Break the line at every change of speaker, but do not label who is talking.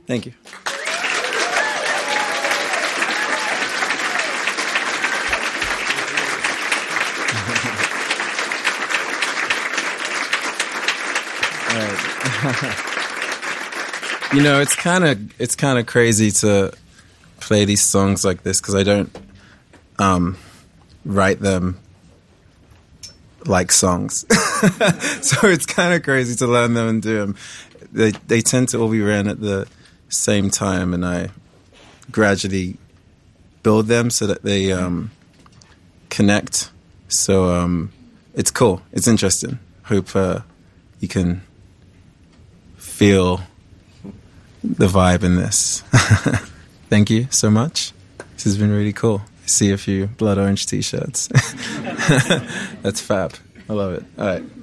Thank you. All right. You know, it's kind of crazy to play these songs like this because I don't write them like songs. So it's kind of crazy to learn them and do them. They tend to all be written at the same time, and I gradually build them so that they connect. So it's cool. It's interesting. Hope you can feel the vibe in this. Thank you so much. This has been really cool. I see a few blood orange t-shirts. That's fab. I love it. All right.